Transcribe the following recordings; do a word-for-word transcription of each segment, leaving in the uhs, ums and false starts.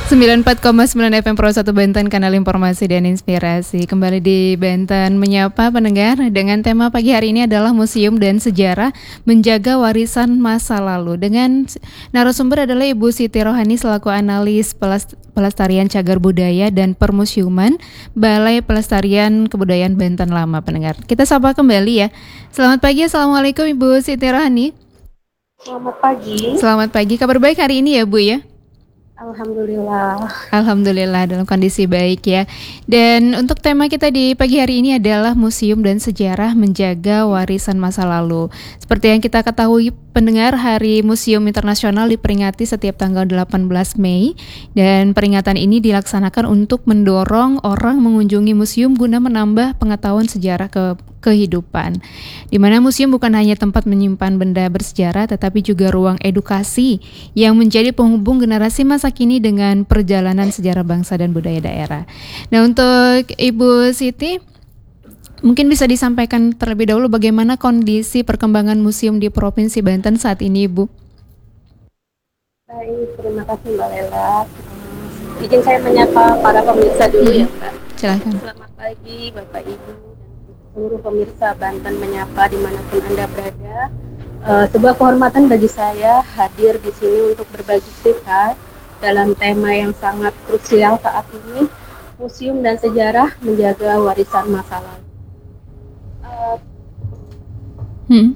sembilan puluh empat koma sembilan F M Pro satu Banten, kanal informasi dan inspirasi. Kembali di Banten Menyapa pendengar dengan tema pagi hari ini adalah Museum dan Sejarah Menjaga Warisan Masa Lalu. Dengan narasumber adalah Ibu Siti Rohani selaku analis pelas- pelestarian cagar budaya dan permusiuman Balai Pelestarian Kebudayaan Banten Lama, pendengar. Kita sapa kembali ya. Selamat pagi, Assalamualaikum Ibu Siti Rohani. Selamat pagi. Selamat pagi, kabar baik hari ini ya Bu ya? Alhamdulillah. Alhamdulillah dalam kondisi baik ya. Dan untuk tema kita di pagi hari ini adalah Museum dan Sejarah Menjaga Warisan Masa Lalu. Seperti yang kita ketahui pendengar, Hari Museum Internasional diperingati setiap tanggal delapan belas Mei, dan peringatan ini dilaksanakan untuk mendorong orang mengunjungi museum guna menambah pengetahuan sejarah ke kehidupan. Di mana museum bukan hanya tempat menyimpan benda bersejarah, tetapi juga ruang edukasi yang menjadi penghubung generasi masa kini dengan perjalanan sejarah bangsa dan budaya daerah. Nah, untuk Ibu Siti, mungkin bisa disampaikan terlebih dahulu bagaimana kondisi perkembangan museum di Provinsi Banten saat ini, Ibu? Baik, terima kasih Mbak Lela. Hmm, izin saya menyapa para pemirsa dulu hmm. ya Mbak. Silakan. Selamat pagi Bapak Ibu dan seluruh pemirsa Banten Menyapa dimanapun Anda berada. Uh, sebuah kehormatan bagi saya hadir di sini untuk berbagi cerita dalam tema yang sangat krusial saat ini, Museum dan Sejarah Menjaga Warisan Masa Lalu. Uh, hmm.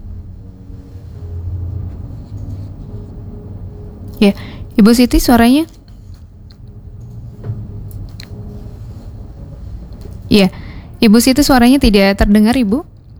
Ya, Ibu Siti suaranya? Iya, Ibu Siti suaranya tidak terdengar, Ibu?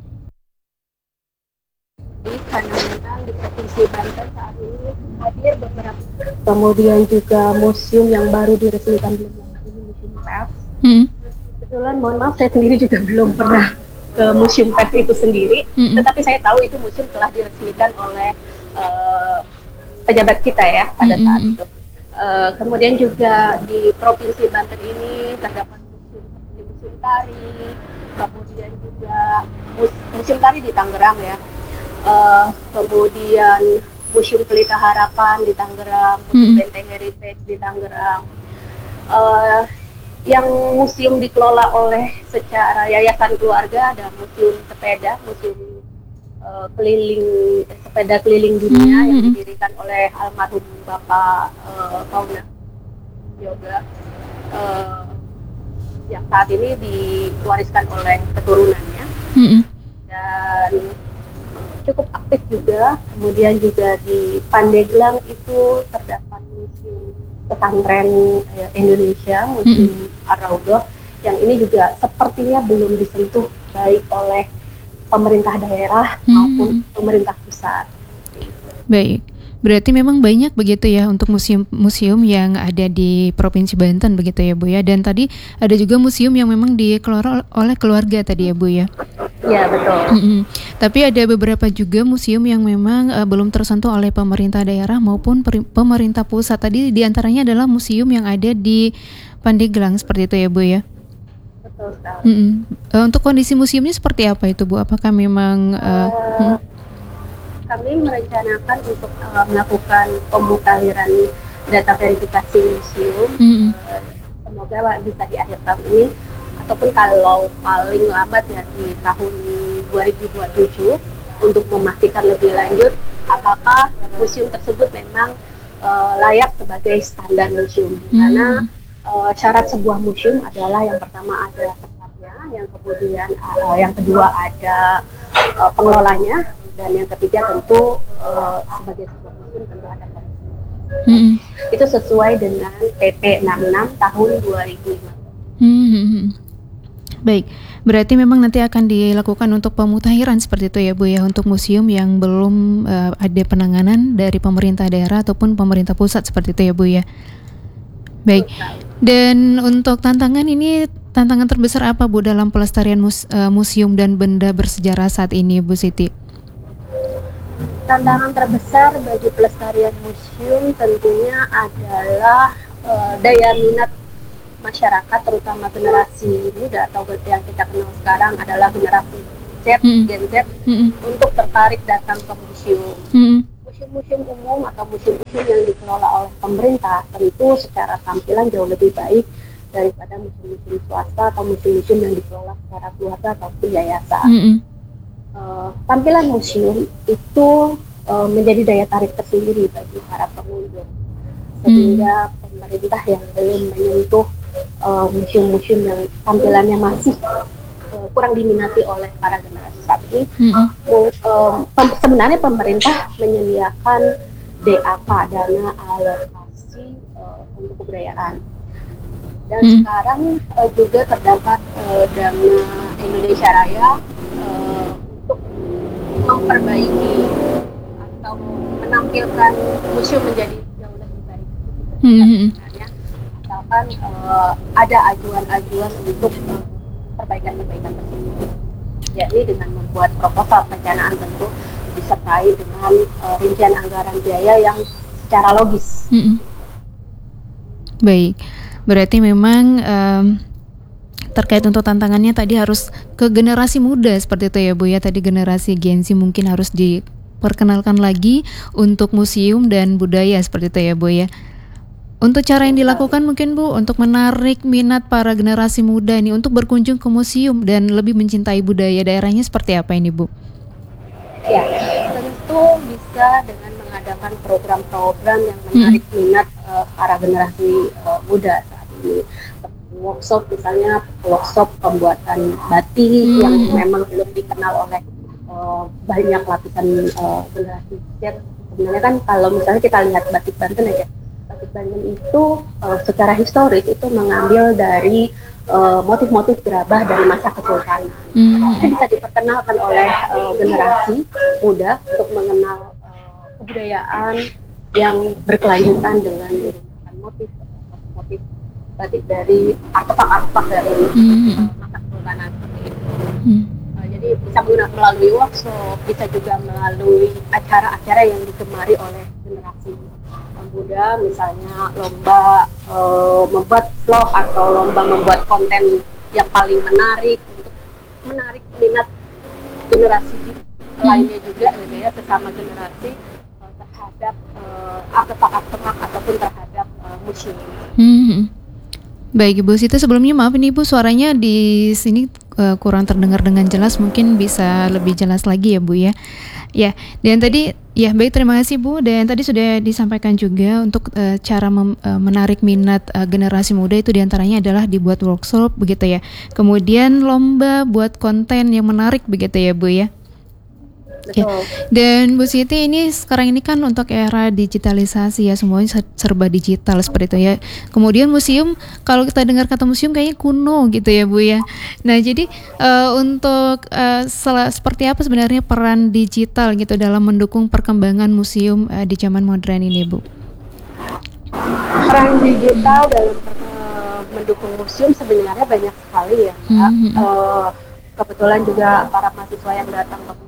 Karena memang di Provinsi Banten saat ini hadir beberapa, kemudian juga museum yang baru diresmikan belum lama ini, Museum Pers. Hmm. Kebetulan, mohon maaf, saya sendiri juga belum pernah ke Museum Pers itu sendiri, hmm. tetapi saya tahu itu museum telah diresmikan oleh uh, pejabat kita ya pada saat hmm. itu. Uh, kemudian juga di Provinsi Banten ini terdapat museum seperti Museum Tari, kemudian juga Museum Tari di Tangerang ya. Uh, kemudian Museum Pelita Harapan di Tangerang, Museum mm-hmm. Benteng Heritage di Tangerang, uh, yang museum dikelola oleh secara yayasan keluarga, ada Museum Sepeda, Museum uh, keliling sepeda keliling dunia mm-hmm. yang didirikan oleh almarhum Bapak uh, Fauna Yoga, uh, yang saat ini diwariskan oleh keturunannya mm-hmm. dan cukup aktif juga. Kemudian juga di Pandeglang itu terdapat museum pesantren eh, Indonesia, Museum mm-hmm. Ar-Raudhah, yang ini juga sepertinya belum disentuh baik oleh pemerintah daerah mm-hmm. maupun pemerintah pusat. Baik, berarti memang banyak begitu ya untuk museum-museum yang ada di Provinsi Banten begitu ya Bu ya. Dan tadi ada juga museum yang memang dikelola oleh keluarga tadi ya Bu ya. Ya betul. Mm-hmm. Tapi ada beberapa juga museum yang memang uh, belum tersentuh oleh pemerintah daerah maupun per- pemerintah pusat. Tadi diantaranya adalah museum yang ada di Pandeglang seperti itu ya Bu ya. Betul sekali. Mm-hmm. Uh, untuk kondisi museumnya seperti apa itu Bu? Apakah memang uh, uh, hmm? kami merencanakan untuk uh, melakukan pemutahiran data verifikasi museum. Mm-hmm. Uh, semoga bisa di akhir tahun ini, ataupun kalau paling lambat ya di tahun dua ribu dua puluh tujuh, untuk memastikan lebih lanjut apakah museum tersebut memang uh, layak sebagai standar museum. Hmm. Karena uh, syarat sebuah museum adalah yang pertama ada tempatnya, yang kemudian uh, yang kedua ada uh, pengelolanya, dan yang ketiga tentu uh, sebagai sebuah museum tentu ada komitmen. Hmm. Itu sesuai dengan P P enam puluh enam tahun dua ribu lima. Hmm. Baik, berarti memang nanti akan dilakukan untuk pemutahiran seperti itu ya Bu ya, untuk museum yang belum uh, ada penanganan dari pemerintah daerah ataupun pemerintah pusat seperti itu ya Bu ya. Baik, dan untuk tantangan ini, tantangan terbesar apa Bu dalam pelestarian mus- uh, museum dan benda bersejarah saat ini Bu Siti? Tantangan terbesar bagi pelestarian museum tentunya adalah uh, daya minat masyarakat, terutama generasi muda atau yang kita kenal sekarang adalah generasi Z, mm-hmm. Gen Z, mm-hmm. untuk tertarik datang ke museum. Mm-hmm. museum-museum umum atau museum-museum yang dikelola oleh pemerintah tentu secara tampilan jauh lebih baik daripada museum-museum swasta atau museum-museum yang dikelola secara keluarga ataupun yayasan. Mm-hmm. Uh, tampilan museum itu uh, menjadi daya tarik tersendiri bagi para pengunjung, sehingga mm. pemerintah yang belum menyentuh uh, museum-museum yang tampilannya masih uh, kurang diminati oleh para generasi saat ini. Mm. Uh, um, pem- sebenarnya pemerintah menyediakan D A K, dana alokasi uh, untuk kebudayaan. Dan hmm. sekarang uh, juga terdapat uh, dana Indonesia Raya uh, untuk memperbaiki atau menampilkan museum menjadi jauh lebih baik. Hmm. Sebenarnya, asalkan uh, ada ajuan-ajuan untuk uh, perbaikan-perbaikan tersebut, yakni dengan membuat proposal perencanaan tentu disertai dengan uh, rincian anggaran biaya yang secara logis. Hmm. Baik. Berarti memang um, terkait untuk tantangannya tadi harus ke generasi muda seperti itu ya Bu ya. Tadi generasi Gen Z mungkin harus diperkenalkan lagi untuk museum dan budaya seperti itu ya Bu ya. Untuk cara yang dilakukan mungkin Bu untuk menarik minat para generasi muda ini untuk berkunjung ke museum dan lebih mencintai budaya daerahnya seperti apa ini Bu? Ya, tentu bisa dengan mengadakan program-program yang menarik hmm. minat uh, para generasi uh, muda. Workshop misalnya workshop pembuatan batik hmm. yang memang belum dikenal oleh uh, banyak lapisan uh, generasi. Sebenarnya kan kalau misalnya kita lihat batik Banten aja, batik Banten itu uh, secara historis itu mengambil dari uh, motif-motif gerabah dari masa kesultanan. Hmm. Itu bisa diperkenalkan oleh uh, generasi muda untuk mengenal uh, kebudayaan yang berkelanjutan dengan motif motif batik dari artefak-artefak dari hmm. uh, masa kesultanan seperti itu. Hmm. Uh, jadi bisa melalui workshop, bisa juga melalui acara-acara yang digemari oleh generasi muda, misalnya lomba uh, membuat vlog atau lomba membuat konten yang paling menarik untuk menarik minat generasi hmm. lainnya juga, ya, sesama generasi uh, terhadap uh, artefak-artefak ataupun terhadap uh, museum. Hmm. Baik Ibu Siti, sebelumnya maaf ini Ibu suaranya di sini uh, kurang terdengar dengan jelas, mungkin bisa lebih jelas lagi ya Bu ya. Ya, dan tadi ya baik, terima kasih Bu, dan tadi sudah disampaikan juga untuk uh, cara mem, uh, menarik minat uh, generasi muda itu diantaranya adalah dibuat workshop begitu ya. Kemudian lomba buat konten yang menarik begitu ya Bu ya. Ya. Dan Bu Siti, ini sekarang ini kan untuk era digitalisasi ya, semuanya serba digital seperti itu ya. Kemudian museum, kalau kita dengar kata museum kayaknya kuno gitu ya Bu ya. Nah jadi uh, untuk uh, sel- seperti apa sebenarnya peran digital gitu dalam mendukung perkembangan museum uh, di zaman modern ini Bu? Peran digital dalam uh, mendukung museum sebenarnya banyak sekali ya. Mm-hmm. Uh, kebetulan juga para mahasiswa yang datang ke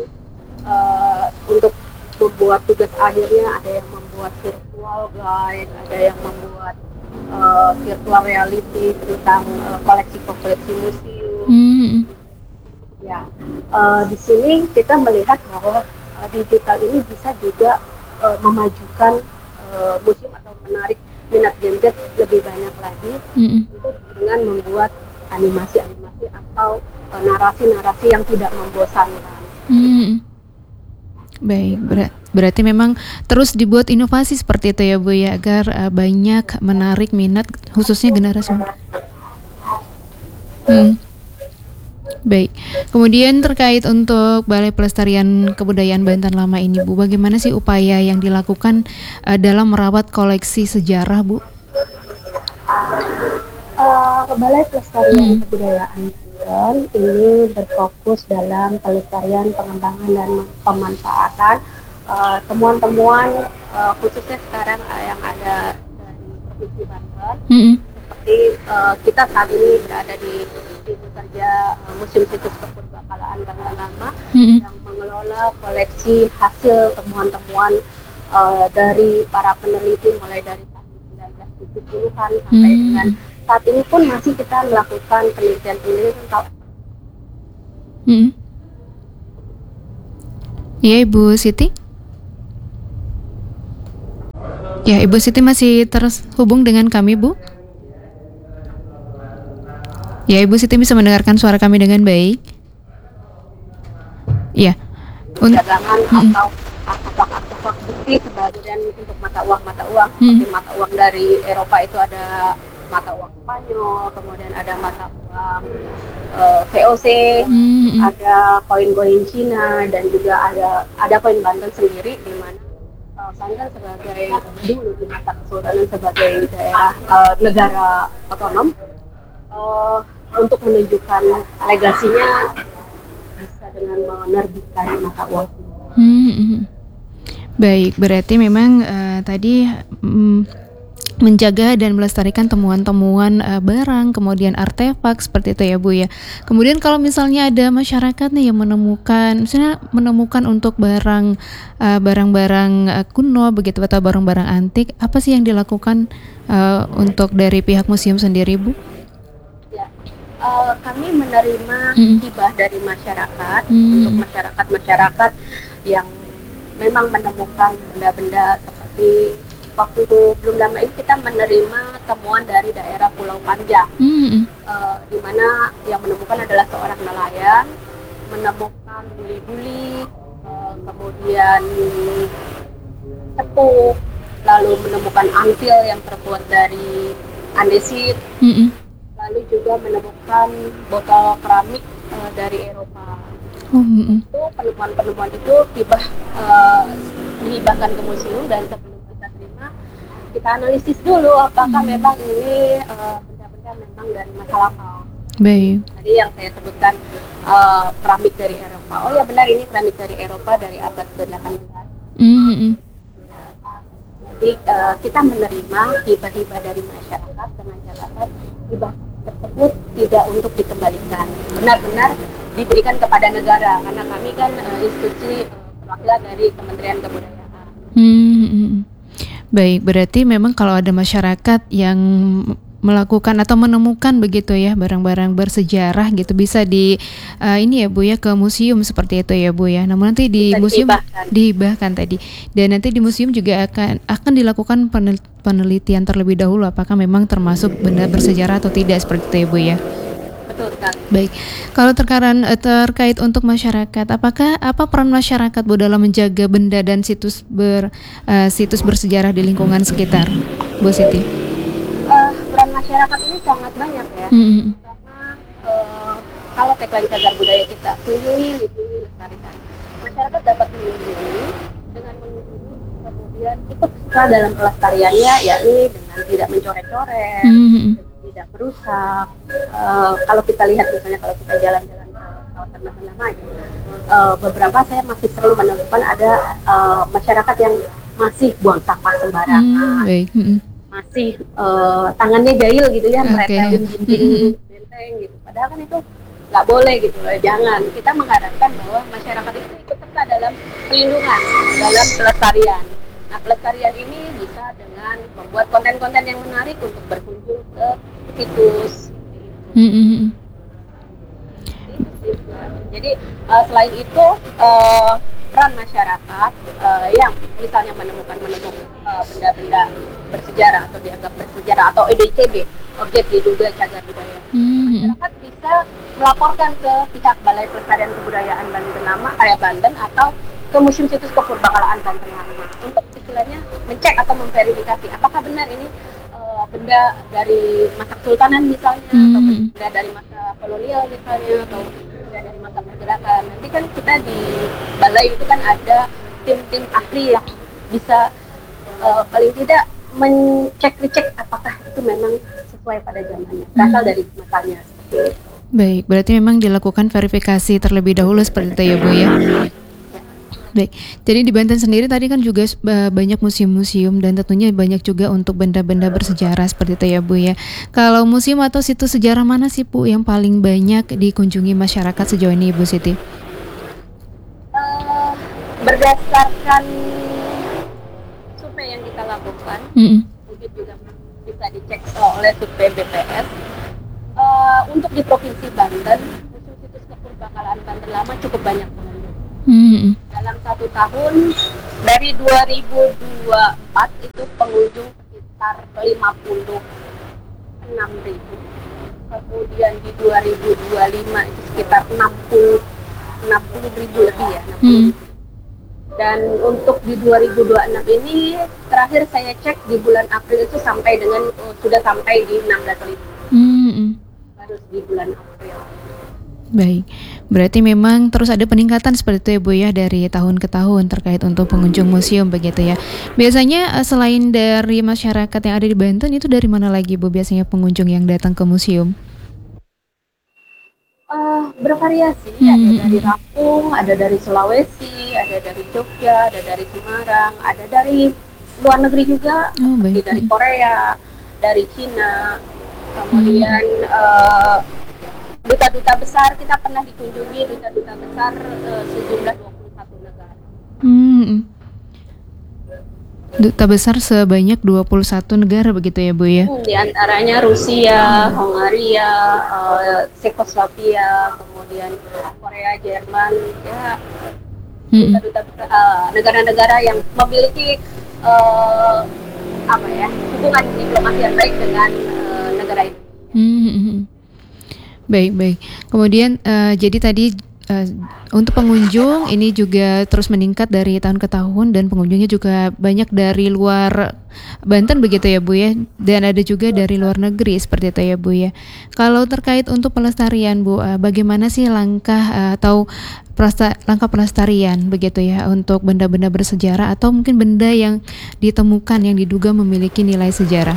Uh, untuk membuat tugas akhirnya ada yang membuat virtual guide, ada yang membuat uh, virtual reality tentang uh, koleksi-koleksi museum. Mm. Ya, uh, di sini kita melihat bahwa uh, digital ini bisa juga uh, memajukan uh, museum atau menarik minat Gen Z lebih banyak lagi mm. untuk dengan membuat animasi-animasi atau uh, narasi-narasi yang tidak membosankan. Mm. Baik, ber- berarti memang terus dibuat inovasi seperti itu ya Bu ya, agar uh, banyak menarik minat khususnya generasi muda. Hmm. Baik, kemudian terkait untuk Balai Pelestarian Kebudayaan Banten Lama ini Bu, bagaimana sih upaya yang dilakukan uh, dalam merawat koleksi sejarah Bu? Uh, Balai Pelestarian hmm. Kebudayaan Dan ini berfokus dalam pelestarian, pengembangan dan pemanfaatan uh, temuan-temuan uh, khususnya sekarang uh, yang ada dari Provinsi Banten. Mm-hmm. Seperti uh, kita saat ini berada di di kerja uh, Museum Situs Kepurbakalaan Banten Lama mm-hmm. yang mengelola koleksi hasil temuan-temuan uh, dari para peneliti mulai dari tahun sembilan belas tujuh puluhan sampai mm-hmm. dengan saat ini pun masih kita melakukan penelitian-penelitian kalau hmm. Ya Ibu Siti. Ya, Ibu Siti masih terhubung dengan kami, Bu? Ya, Ibu Siti bisa mendengarkan suara kami dengan baik? Ya. Perdagangan hmm. atau artefak-artefak bukti sebagian untuk mata uang mata uang hmm. seperti mata uang dari Eropa itu ada mata uang Spanyol, kemudian ada mata uang uh, V O C, hmm. ada koin-koin Cina, dan juga ada ada koin Banten sendiri di mana uh, Banten sebagai dulu di masa kesultanan sebagai daerah uh, negara otonom uh, untuk menunjukkan legasinya bisa dengan menerbitkan mata uang. Hmm. Baik, berarti memang uh, tadi um, menjaga dan melestarikan temuan-temuan uh, barang, kemudian artefak seperti itu ya Bu ya. Kemudian kalau misalnya ada masyarakat nih yang menemukan, misalnya menemukan untuk barang uh, barang-barang uh, kuno begitu atau barang-barang antik, apa sih yang dilakukan uh, untuk dari pihak museum sendiri Bu? Uh, kami menerima hmm. hibah dari masyarakat hmm. untuk masyarakat-masyarakat yang memang menemukan benda-benda seperti waktu itu belum lama ini kita menerima temuan dari daerah Pulau Panjang hmm. uh, di mana yang menemukan adalah seorang nelayan menemukan buli-buli, uh, kemudian tepung, lalu menemukan antil yang terbuat dari andesit. Hmm. Lalu juga menemukan botol keramik uh, dari Eropa. Mm-hmm. Itu penemuan-penemuan itu hibah uh, dihibahkan ke museum, dan sebelum kita terima kita analisis dulu apakah mm-hmm. memang ini uh, benda-benda memang dari masa lampau. Baik. Tadi yang saya sebutkan uh, keramik dari Eropa. Oh ya benar, ini keramik dari Eropa dari abad ke delapan belas. Mm-hmm. Jadi uh, kita menerima hibah-hibah dari masyarakat dengan catatan hibah tersebut tidak untuk dikembalikan, benar-benar diberikan kepada negara, karena kami kan uh, institusi uh, perwakilan dari Kementerian Kebudayaan. Hmm, baik, berarti memang kalau ada masyarakat yang melakukan atau menemukan begitu ya barang-barang bersejarah gitu bisa di uh, ini ya Bu ya ke museum seperti itu ya Bu ya. Namun nanti di bisa museum dihibahkan. dihibahkan tadi, dan nanti di museum juga akan akan dilakukan penelitian terlebih dahulu apakah memang termasuk benda bersejarah atau tidak seperti itu ya Bu ya. Betul kan. Baik, kalau terkait terkait untuk masyarakat, apakah apa peran masyarakat Bu dalam menjaga benda dan situs ber uh, situs bersejarah di lingkungan sekitar, Bu Siti? Uh, peran masyarakat ini sangat banyak ya, mm-hmm. karena uh, kalau tagline cagar budaya kita kunjungi, lindungi, lestarikan, masyarakat dapat melindungi dengan mengunjungi, kemudian ikut serta dalam pelestariannya, yakni dengan tidak mencoret-coret, mm-hmm. tidak merusak. Uh, kalau kita lihat misalnya kalau kita jalan-jalan ke kawasan Masan Lama, uh, beberapa saya masih selalu menemukan ada uh, masyarakat yang masih buang sampah sembarangan. Mm, baik. Mm-hmm. masih uh, tangannya jahil gitu ya, meretelin okay. dinding benteng gitu, padahal kan itu nggak boleh gitu loh. Jangan, kita mengharapkan bahwa masyarakat itu ikut serta dalam pelindungan, dalam pelestarian. Nah, pelestarian ini bisa dengan membuat konten-konten yang menarik untuk berkunjung ke situs. Mm-hmm. Jadi uh, selain itu uh, peran masyarakat uh, yang misalnya menemukan menemukan uh, benda-benda bersejarah atau dianggap bersejarah atau O D C B, objek diduga cagar budaya. Mm-hmm. Masyarakat bisa melaporkan ke pihak Balai Pelestarian Kebudayaan Banten Lama, area Banten, atau ke Museum Situs Kepurbakaan Banten Lama untuk istilahnya mencek atau memverifikasi apakah benar ini uh, benda dari masa kesultanan misalnya, mm-hmm. atau benda dari masa kolonial misalnya, atau benda dari masa pergerakan. Nanti kan kita di balai itu kan ada tim-tim ahli yang bisa uh, paling tidak mencek-cek apakah itu memang sesuai pada zamannya, berasal hmm. dari masanya. Baik, berarti memang dilakukan verifikasi terlebih dahulu seperti itu ya Bu ya. Baik, jadi di Banten sendiri tadi kan juga banyak museum-museum dan tentunya banyak juga untuk benda-benda bersejarah seperti itu ya Bu ya. Kalau museum atau situs sejarah mana sih Bu yang paling banyak dikunjungi masyarakat sejauh ini Bu Siti? Uh, berdasarkan survei yang kita lakukan, mm-hmm. mungkin juga bisa dicek oleh survei B P S. Uh, untuk di Provinsi Banten, museum situs kepurbakaan Banten Lama cukup banyak pengunjung. Hmm. Dalam satu tahun dari dua ribu dua puluh empat itu pengunjung sekitar lima puluh enam ribu. Kemudian di dua ribu dua puluh lima itu sekitar enam puluh ribu lebih ya. enam puluh ribu. Hmm. Dan untuk di dua ribu dua puluh enam ini terakhir saya cek di bulan April itu sampai dengan oh, sudah sampai di enam belas ribu. Hmm. Baru di bulan April. Baik, berarti memang terus ada peningkatan seperti itu ya Bu ya dari tahun ke tahun terkait untuk pengunjung museum begitu ya. Biasanya eh, selain dari masyarakat yang ada di Banten itu dari mana lagi Bu biasanya pengunjung yang datang ke museum? Uh, bervariasi, Hmm. ada dari Lampung, ada dari Sulawesi, ada dari Jogja, ada dari Semarang, ada dari luar negeri juga, Oh, seperti baik. dari Korea, dari Cina, kemudian uh, duta-duta besar, kita pernah dikunjungi duta-duta besar uh, sejumlah dua puluh satu negara. Hmm. Duta besar sebanyak dua puluh satu negara begitu ya Bu ya? Hmm, di antaranya Rusia, Hongaria, uh, Cekoslovakia, kemudian Korea, Jerman, ya Hmm. duta-duta besar, uh, negara-negara yang memiliki uh, apa ya hubungan diplomasi yang baik dengan uh, negara itu. Hmm. Baik, baik. Kemudian uh, jadi tadi uh, untuk pengunjung ini juga terus meningkat dari tahun ke tahun dan pengunjungnya juga banyak dari luar Banten begitu ya Bu ya, dan ada juga dari luar negeri seperti itu ya Bu ya. Kalau terkait untuk pelestarian Bu, uh, bagaimana sih langkah uh, atau prasta, langkah pelestarian begitu ya untuk benda-benda bersejarah atau mungkin benda yang ditemukan yang diduga memiliki nilai sejarah?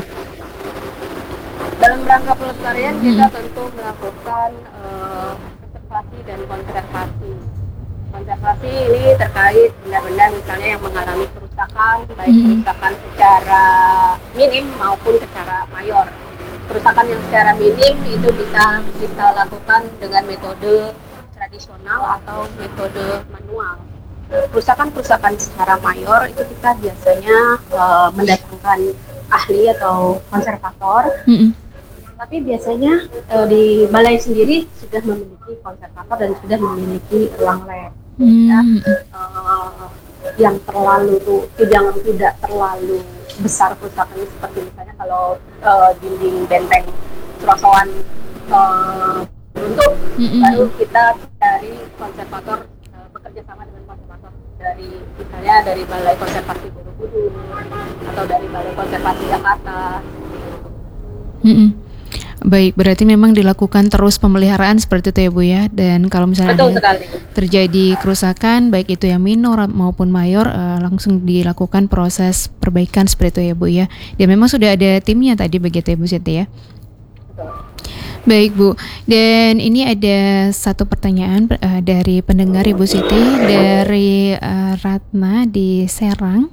Dalam rangka pelestarian Hmm. kita tentu melakukan uh, konservasi dan konservasi. Konservasi ini terkait benda-benda misalnya yang mengalami kerusakan, baik Hmm. kerusakan secara minim maupun secara mayor. Kerusakan yang secara minim itu bisa kita lakukan dengan metode tradisional atau metode manual. Kerusakan-kerusakan secara mayor itu kita biasanya uh, mendatangkan ahli atau konservator. Hmm. Tapi biasanya uh, di balai sendiri sudah memiliki konservator dan sudah memiliki ruang lab. Ya, Hmm. uh, yang terlalu tuh yang tidak terlalu besar kerusakannya seperti misalnya kalau uh, dinding benteng Trosoan uh, runtuh, Hmm. baru kita dari konservator uh, bekerja sama dengan konservator dari misalnya dari Balai Konservasi Borobudur atau dari Balai Konservasi Jakarta. Hmm. Baik, berarti memang dilakukan terus pemeliharaan seperti itu ya Bu ya. Dan kalau misalnya Betul ada sekali. terjadi kerusakan baik itu yang minor maupun mayor, uh, langsung dilakukan proses perbaikan seperti itu ya Bu ya. Dan memang sudah ada timnya tadi begitu ya Bu Siti ya. Betul. Baik Bu, dan ini ada satu pertanyaan uh, dari pendengar Ibu Siti dari uh, Ratna di Serang.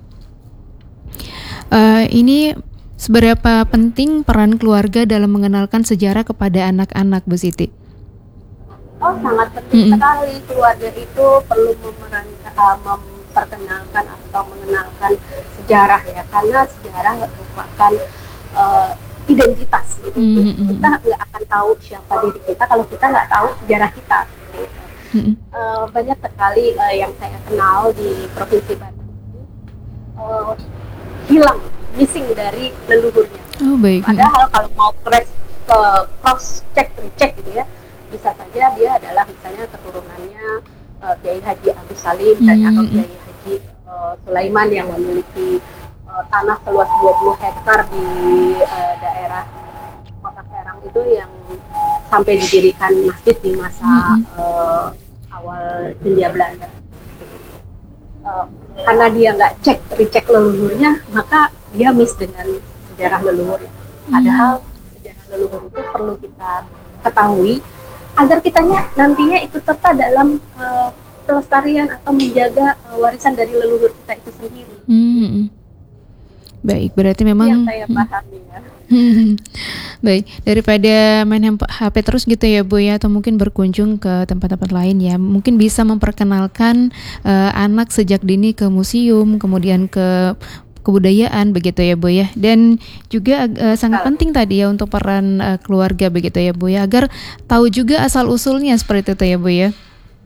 Uh, ini seberapa penting peran keluarga dalam mengenalkan sejarah kepada anak-anak, Bu Siti? Oh, sangat penting Mm-mm. sekali. Keluarga itu perlu memeran, uh, memperkenalkan atau mengenalkan sejarah ya, karena sejarah merupakan uh, identitas. Gitu. Mm-mm. Kita nggak akan tahu siapa diri kita kalau kita nggak tahu sejarah kita. Gitu. Mm-mm. Uh, banyak sekali uh, yang saya kenal di Provinsi Banten uh, hilang, missing dari leluhurnya. Oh baik. Padahal kalau mau cross uh, cross check recheck gitu ya, bisa saja dia adalah misalnya keturunannya uh, Kiai Haji Agus Salim dan Hmm. atau Kiai Haji uh, Sulaiman yang memiliki uh, tanah seluas dua puluh hektar di uh, daerah Kota Serang itu yang sampai didirikan masjid di masa Hmm. uh, awal Hindia Belanda. Uh, karena dia nggak cek recheck leluhurnya, maka dia miss dengan sejarah leluhurnya. Padahal sejarah leluhur itu perlu kita ketahui agar kitanya nantinya ikut serta dalam uh, pelestarian atau menjaga uh, warisan dari leluhur kita itu sendiri. Hmm. Baik, berarti Itu memang yang saya pahami ya. baik, daripada main H P terus gitu ya Bu ya, atau mungkin berkunjung ke tempat-tempat lain ya, mungkin bisa memperkenalkan uh, anak sejak dini ke museum, kemudian ke kebudayaan begitu ya Bu ya. Dan juga uh, sangat penting tadi ya untuk peran uh, keluarga begitu ya Bu ya, agar tahu juga asal usulnya seperti itu ya Bu ya.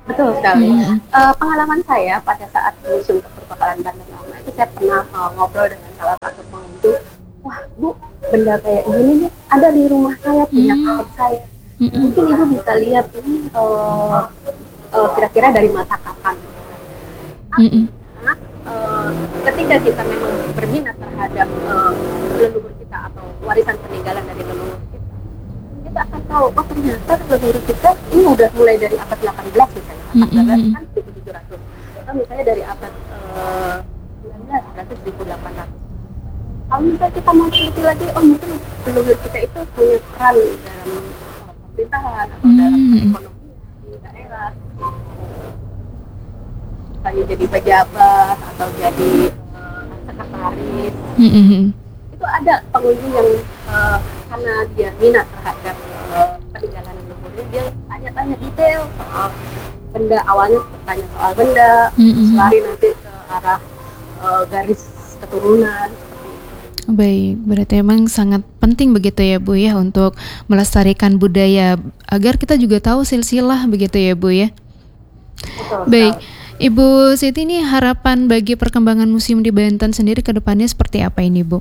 Betul sekali. Hmm. Uh, pengalaman saya pada saat museum keperbakalan Banten Lama itu saya pernah uh, ngobrol dengan salah satu pengunjung. Wah, Bu, benda kayak gini nih ada di rumah saya, punya kakek saya. Hmm. Mungkin Ibu bisa lihat ini uh, uh, kira-kira dari masa kapan. Hmm. Karena uh, ketika kita memang berminat terhadap uh, leluhur kita atau warisan peninggalan dari leluhur kita, kita akan tahu, oh ternyata leluhur kita ini udah mulai dari abad delapan belas misalnya, abad delapan belas kan seribu tujuh ratus, atau misalnya dari abad uh, sembilan belas berarti seribu delapan ratus. Kalau misalnya kita mau teliti lagi, oh mungkin leluhur kita itu punya peran dalam uh, pemerintahan atau dalam ekonomi di daerah, misalnya jadi pejabat atau jadi uh, sekretaris. Mm-hmm. Itu ada pengunjung yang uh, karena dia minat terhadap uh, peninggalan leluhurnya, dia tanya-tanya detail soal benda, awalnya bertanya soal benda, mm-hmm. lari nanti ke arah uh, garis keturunan. Baik, berarti memang sangat penting begitu ya Bu ya untuk melestarikan budaya agar kita juga tahu silsilah begitu ya Bu ya. Betul, baik, betul. Ibu Siti, ini harapan bagi perkembangan museum di Banten sendiri ke depannya seperti apa ini Bu?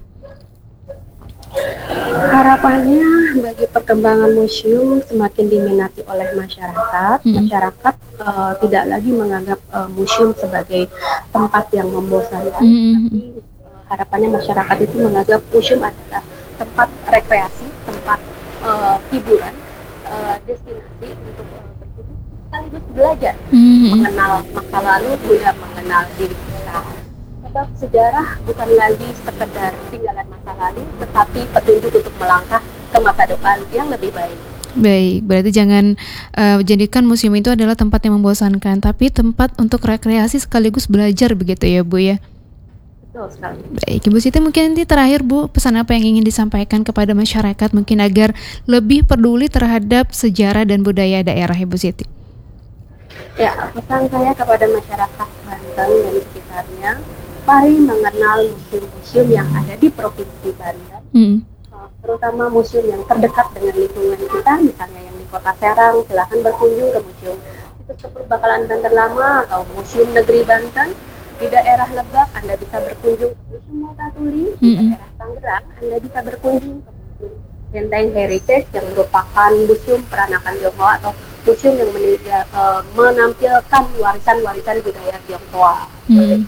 Harapannya bagi perkembangan museum semakin diminati oleh masyarakat. Hmm. Masyarakat uh, tidak lagi menganggap uh, museum sebagai tempat yang membosankan, hmm. tapi uh, harapannya masyarakat itu menganggap museum adalah tempat rekreasi, tempat uh, hiburan, uh, destinasi untuk uh, berkunjung sekaligus belajar, hmm. mengenal masa lalu juga mengenal diri kita. Sebab sejarah bukan lagi sekedar tinggalan masa lalu, tetapi petunjuk untuk melangkah ke masa depan yang lebih baik. Baik, berarti jangan uh, jadikan museum itu adalah tempat yang membosankan, tapi tempat untuk rekreasi sekaligus belajar begitu ya Bu ya? Betul sekali. Baik, Ibu Siti, mungkin nanti terakhir Bu, pesan apa yang ingin disampaikan kepada masyarakat mungkin agar lebih peduli terhadap sejarah dan budaya daerah Ibu Siti? Ya, pesan saya kepada masyarakat Banten dan sekitarnya, mari mengenal museum-museum yang ada di Provinsi Banten, hmm. terutama museum yang terdekat dengan lingkungan kita, misalnya yang di Kota Serang, silahkan berkunjung ke Museum Situs Keperbakalan Banten Lama atau Museum Negeri Banten. Di daerah Lebak, Anda bisa berkunjung ke Museum Multatuli, di hmm. daerah Tangerang, Anda bisa berkunjung ke Museum Benteng Heritage yang merupakan museum peranakan Tionghoa atau museum yang menilai, uh, menampilkan warisan-warisan budaya Tionghoa. Hmm.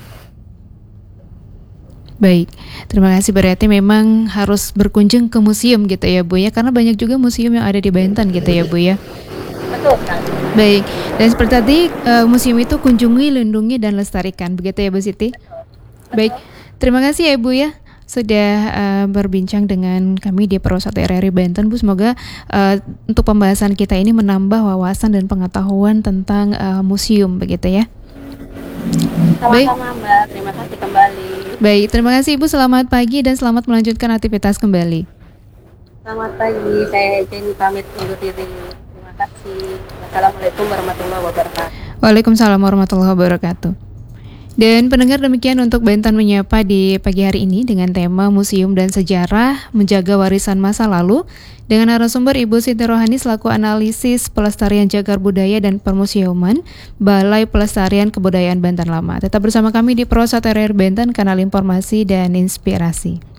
Baik, terima kasih. Berarti memang harus berkunjung ke museum gitu ya Bu ya, karena banyak juga museum yang ada di Banten gitu ya Bu ya. Betul kan? Baik, dan seperti tadi uh, museum itu kunjungi, lindungi, dan lestarikan begitu ya Bu Siti. Betul. Baik, terima kasih ya Bu ya sudah uh, berbincang dengan kami di Perosat R R I Banten Bu. Semoga uh, untuk pembahasan kita ini menambah wawasan dan pengetahuan tentang uh, museum begitu ya. Sama-sama Mbak, terima kasih kembali. Baik, terima kasih Ibu, selamat pagi dan selamat melanjutkan aktivitas kembali. Selamat pagi, saya Jenny pamit undur diri. Terima kasih. Wassalamualaikum warahmatullahi wabarakatuh. Waalaikumsalam warahmatullahi wabarakatuh. Dan pendengar, demikian untuk Banten Menyapa di pagi hari ini dengan tema Museum dan Sejarah Menjaga Warisan Masa Lalu dengan narasumber Ibu Siti Rohani selaku analisis pelestarian cagar budaya dan permuseuman Balai Pelestarian Kebudayaan Banten Lama. Tetap bersama kami di Perosat R R I Banten, kanal informasi dan inspirasi.